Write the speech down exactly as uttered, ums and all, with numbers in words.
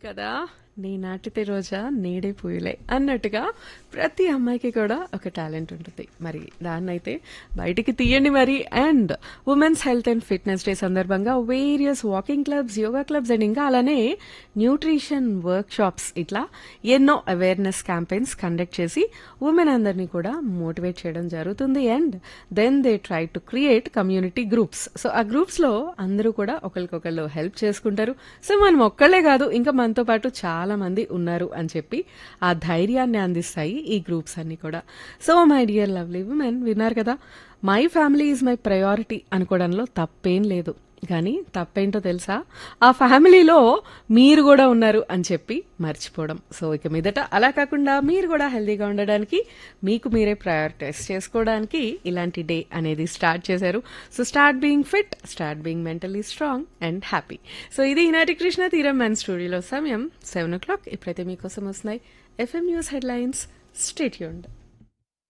కదా నీ నాటితే రోజా నేడే పూయలే అన్నట్టుగా ప్రతి అమ్మాయికి కూడా ఒక టాలెంట్ ఉంటుంది. మరి దాన్నైతే బయటికి తీయండి మరి. And women's health and fitness day సందర్భంగా various walking clubs, yoga clubs and ఇంకా అలానే న్యూట్రిషన్ వర్క్ షాప్స్ ఇట్లా ఎన్నో అవేర్నెస్ క్యాంపెయిన్స్ కండక్ట్ చేసి ఉమెన్ అందరినీ కూడా మోటివేట్ చేయడం జరుగుతుంది. And then they try to create community groups. So ఆ గ్రూప్స్లో అందరూ కూడా ఒకరికొకళ్ళు హెల్ప్ చేసుకుంటారు. సో మనం ఒక్కళ్ళే కాదు, ఇంకా మనతో పాటు చాలా మంది ఉన్నారు అని చెప్పి ఆ ధైర్యాన్ని అందిస్తాయి ఈ గ్రూప్స్ అన్ని కూడా. So my dear lovely women, విన్నారు కదా, my family is my priority అనుకోవడంలో తప్పేం లేదు. కానీ తప్పేంటో తెలుసా, ఆ ఫ్యామిలీలో మీరు కూడా ఉన్నారు అని చెప్పి మర్చిపోవడం. సో ఇక మీదట అలా కాకుండా మీరు కూడా హెల్తీగా ఉండడానికి, మీకు మీరే ప్రయారిటైజ్ చేసుకోవడానికి ఇలాంటి డే అనేది స్టార్ట్ చేశారు. So start being fit, start being mentally strong and happy. So ఇది ఈనాటి కృష్ణ తీరం మెన్ స్టూడియోలో సమయం సెవెన్ ఓ క్లాక్. ఇప్పుడైతే మీకోసం వస్తున్నాయి FM news headlines. Stay tuned.